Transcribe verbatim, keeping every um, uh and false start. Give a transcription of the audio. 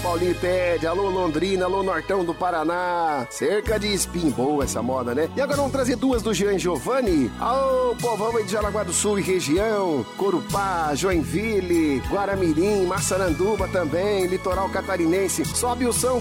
Paulinho Ted, alô Londrina, alô Nortão do Paraná. Cerca de espinho, boa essa moda, né? E agora vamos trazer duas do Jean Giovanni. Alô, povão aí de Jaraguá do Sul e região, Corupá, Joinville, Guaramirim, Massaranduba também, litoral catarinense. Sobe o som